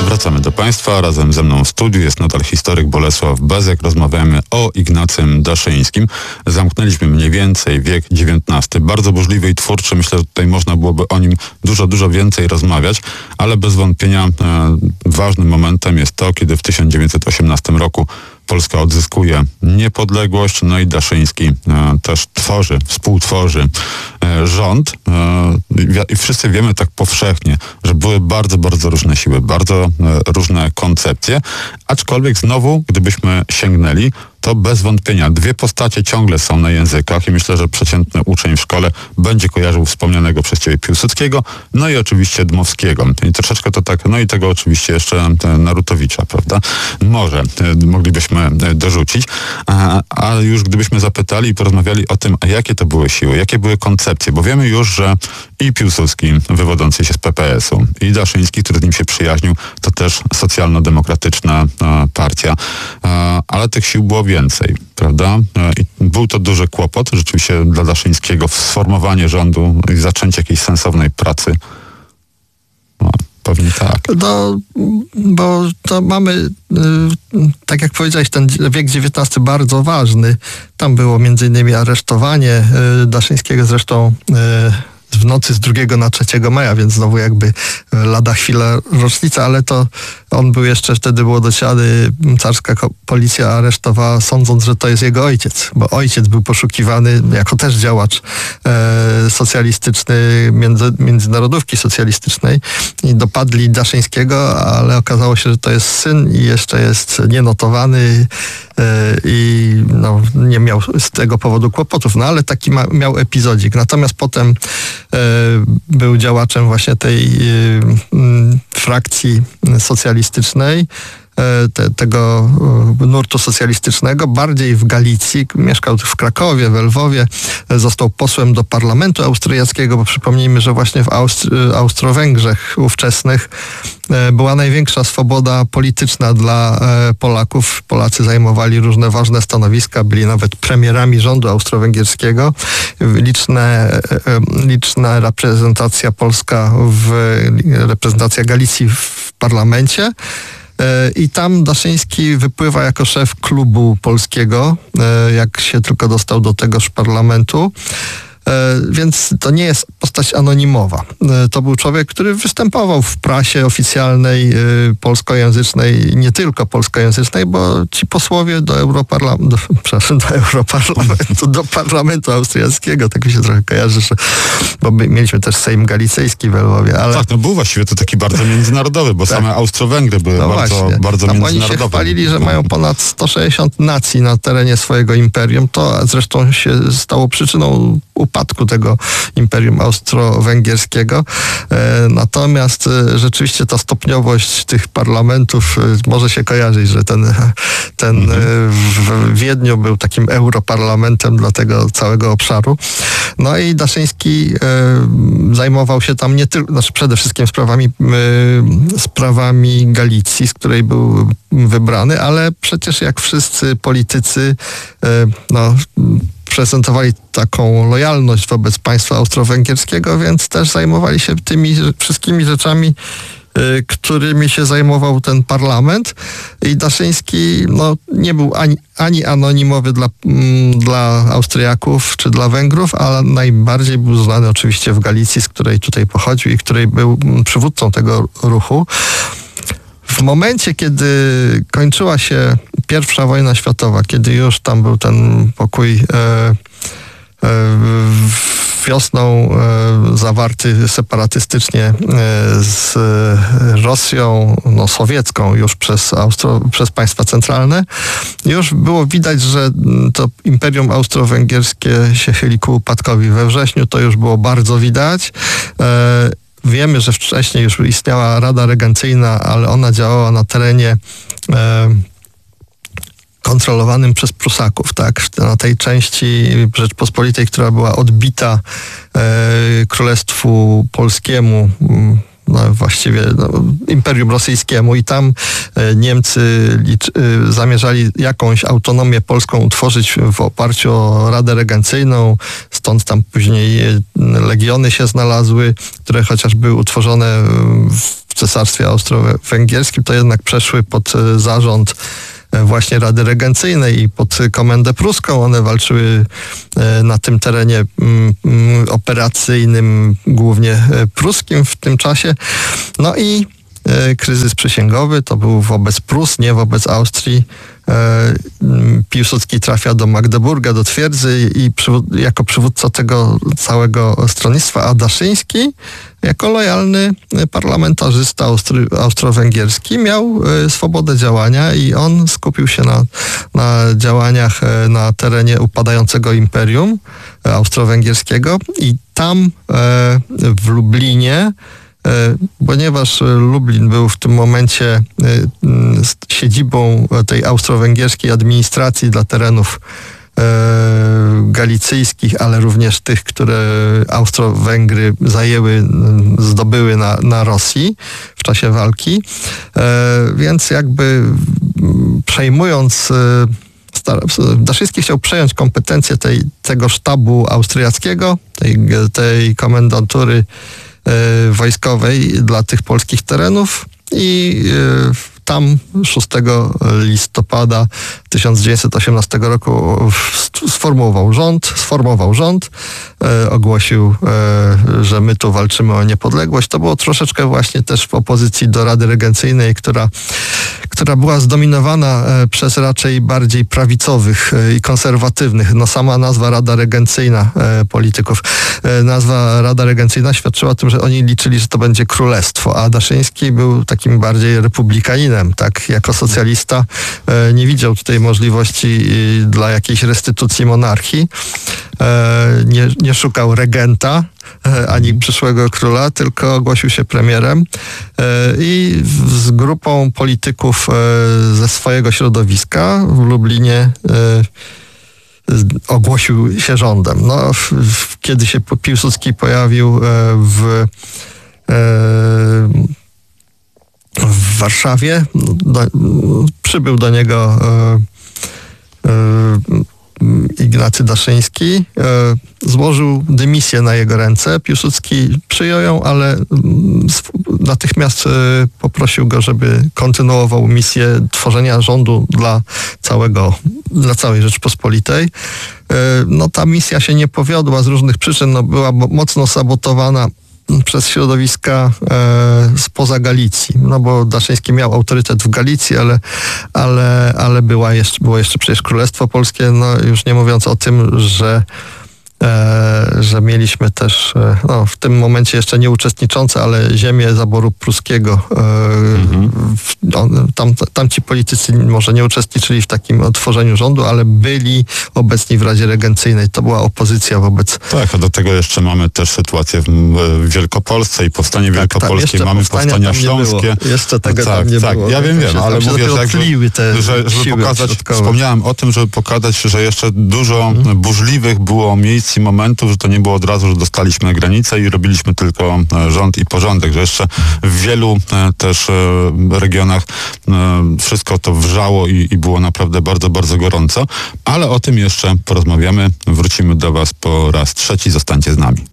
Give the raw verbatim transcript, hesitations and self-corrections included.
Wracamy do Państwa. Razem ze mną w studiu jest nadal historyk Bolesław Bezek. Rozmawiamy o Ignacym Daszyńskim. Zamknęliśmy mniej więcej wiek dziewiętnasty. Bardzo burzliwy i twórczy. Myślę, że tutaj można byłoby o nim dużo, dużo więcej rozmawiać, ale bez wątpienia e, ważnym momentem jest to, kiedy w tysiąc dziewięćset osiemnastym roku Polska odzyskuje niepodległość, no i Daszyński e, też tworzy, współtworzy e, rząd e, i wszyscy wiemy tak powszechnie, że były bardzo, bardzo różne siły, bardzo e, różne koncepcje, aczkolwiek znowu, gdybyśmy sięgnęli, to bez wątpienia dwie postacie ciągle są na językach i myślę, że przeciętny uczeń w szkole będzie kojarzył wspomnianego przez ciebie Piłsudskiego, no i oczywiście Dmowskiego. I troszeczkę to tak, no i tego oczywiście jeszcze Narutowicza, prawda? Może e, moglibyśmy dorzucić, a, a już gdybyśmy zapytali i porozmawiali o tym, a jakie to były siły, jakie były koncepcje, bo wiemy już, że i Piłsudski wywodzący się z P P S u, i Daszyński, który z nim się przyjaźnił, to też socjalno-demokratyczna a, partia, a, ale tych sił było więcej, prawda? I był to duży kłopot rzeczywiście dla Daszyńskiego w sformowanie rządu i zaczęcie jakiejś sensownej pracy. No, pewnie tak. No, bo to mamy, tak jak powiedziałeś, ten wiek dziewiętnasty bardzo ważny. Tam było między innymi aresztowanie Daszyńskiego, zresztą w nocy z drugiego na trzeciego maja, więc znowu jakby lada chwila rocznica, ale to on był jeszcze, wtedy było dosiady, carska policja aresztowała, sądząc, że to jest jego ojciec, bo ojciec był poszukiwany jako też działacz e, socjalistyczny, między, międzynarodówki socjalistycznej i dopadli Daszyńskiego, ale okazało się, że to jest syn i jeszcze jest nienotowany e, i no, nie miał z tego powodu kłopotów, no ale taki ma, miał epizodzik. Natomiast potem e, był działaczem właśnie tej e, frakcji socjalistycznej, Te, tego nurtu socjalistycznego, bardziej w Galicji, mieszkał w Krakowie, w Lwowie, został posłem do parlamentu austriackiego, bo przypomnijmy, że właśnie w Austr- Austro-Węgrzech ówczesnych była największa swoboda polityczna dla Polaków. Polacy zajmowali różne ważne stanowiska, byli nawet premierami rządu austro-węgierskiego. Liczne, liczna reprezentacja polska, w, reprezentacja Galicji w parlamencie. I tam Daszyński wypływa jako szef klubu polskiego, jak się tylko dostał do tegoż parlamentu. Więc to nie jest postać anonimowa. To był człowiek, który występował w prasie oficjalnej, polskojęzycznej, nie tylko polskojęzycznej, bo ci posłowie do Europarlamentu, do, przepraszam, do Europarlamentu, do Parlamentu Austriackiego, tak mi się trochę kojarzy, że, bo my mieliśmy też Sejm Galicyjski w Lwowie, ale... Tak, no był właściwie to taki bardzo międzynarodowy, bo tak. Same Austro-Węgry były no bardzo, bardzo Tam międzynarodowe. Oni się chwalili, że mają ponad sto sześćdziesiąt nacji na terenie swojego imperium. To zresztą się stało przyczyną upadku tego imperium austro-węgierskiego. E, natomiast e, rzeczywiście ta stopniowość tych parlamentów e, może się kojarzyć, że ten, ten mhm. e, w Wiedniu był takim europarlamentem dla tego całego obszaru. No i Daszyński e, zajmował się tam nie tylko, znaczy przede wszystkim sprawami, e, sprawami Galicji, z której był wybrany, ale przecież jak wszyscy politycy, e, no prezentowali taką lojalność wobec państwa austro-węgierskiego, więc też zajmowali się tymi wszystkimi rzeczami, y, którymi się zajmował ten parlament. I Daszyński no, nie był ani, ani anonimowy dla, mm, dla Austriaków czy dla Węgrów, ale najbardziej był znany oczywiście w Galicji, z której tutaj pochodził i której był przywódcą tego ruchu. W momencie, kiedy kończyła się pierwsza wojna światowa, kiedy już tam był ten pokój e, e, wiosną e, zawarty separatystycznie e, z Rosją no, sowiecką już przez, Austro, przez państwa centralne, już było widać, że to imperium austro-węgierskie się chyli ku upadkowi. We wrześniu to już było bardzo widać. E, Wiemy, że wcześniej już istniała Rada Regencyjna, ale ona działała na terenie e, kontrolowanym przez Prusaków, tak? Na tej części Rzeczpospolitej, która była odbita e, Królestwu Polskiemu, no właściwie no, Imperium Rosyjskiemu i tam e, Niemcy licz, e, zamierzali jakąś autonomię polską utworzyć w oparciu o Radę Regencyjną, stąd tam później legiony się znalazły, które chociaż były utworzone w w Cesarstwie Austro-Węgierskim, to jednak przeszły pod zarząd właśnie Rady Regencyjnej i pod komendę pruską. One walczyły na tym terenie operacyjnym, głównie pruskim w tym czasie. No i kryzys przysięgowy to był wobec Prus, nie wobec Austrii. Piłsudski trafia do Magdeburga, do twierdzy i przywód- jako przywódca tego całego stronnictwa, a Daszyński jako lojalny parlamentarzysta austry- austro-węgierski miał e, swobodę działania i on skupił się na, na działaniach e, na terenie upadającego imperium e, austro-węgierskiego i tam e, w Lublinie, ponieważ Lublin był w tym momencie siedzibą tej austro-węgierskiej administracji dla terenów galicyjskich, ale również tych, które Austro-Węgry zajęły, zdobyły na, na Rosji w czasie walki. Więc jakby przejmując, Daszyński chciał przejąć kompetencje tej, tego sztabu austriackiego, tej, tej komendantury wojskowej dla tych polskich terenów i tam szóstego listopada tysiąc dziewięćset osiemnastego roku sformułował rząd, sformował rząd, e, ogłosił, e, że my tu walczymy o niepodległość. To było troszeczkę właśnie też w opozycji do Rady Regencyjnej, która, która była zdominowana e, przez raczej bardziej prawicowych e, i konserwatywnych. No sama nazwa Rada Regencyjna e, polityków, e, nazwa Rada Regencyjna świadczyła o tym, że oni liczyli, że to będzie królestwo, a Daszyński był takim bardziej republikaninem. Tak, jako socjalista e, nie widział tutaj możliwości e, dla jakiejś restytucji monarchii. E, nie, nie szukał regenta e, ani przyszłego króla, tylko ogłosił się premierem e, i w, z grupą polityków e, ze swojego środowiska w Lublinie e, ogłosił się rządem. No, w, w, kiedy się Piłsudski pojawił e, w e, w Warszawie, do, przybył do niego e, e, Ignacy Daszyński, e, złożył dymisję na jego ręce. Piłsudski przyjął ją, ale natychmiast e, poprosił go, żeby kontynuował misję tworzenia rządu dla całego, dla całej Rzeczpospolitej. E, no ta misja się nie powiodła z różnych przyczyn, no, była mocno sabotowana przez środowiska e, spoza Galicji, no bo Daszyński miał autorytet w Galicji, ale, ale, ale była jeszcze, było jeszcze przecież Królestwo Polskie, no już nie mówiąc o tym, że E, że mieliśmy też, e, no, w tym momencie jeszcze nie uczestniczące, ale ziemię zaboru pruskiego. E, mhm. w, on, tam, tamci politycy może nie uczestniczyli w takim tworzeniu rządu, ale byli obecni w Radzie Regencyjnej. To była opozycja wobec... Tak, a do tego jeszcze mamy też sytuację w, w Wielkopolsce i powstanie tak, wielkopolskie. Mamy powstania, powstania śląskie. Jeszcze tego tak, tam nie tak, było. Ja wiem, wiem, ale mówię, że, jakby, te że żeby pokazać, wspomniałem o tym, żeby pokazać, że jeszcze dużo mhm. burzliwych było miejsc i momentów, że to nie było od razu, że dostaliśmy granicę i robiliśmy tylko rząd i porządek, że jeszcze w wielu też regionach wszystko to wrzało i, i było naprawdę bardzo, bardzo gorąco, ale o tym jeszcze porozmawiamy. Wrócimy do Was po raz trzeci. Zostańcie z nami.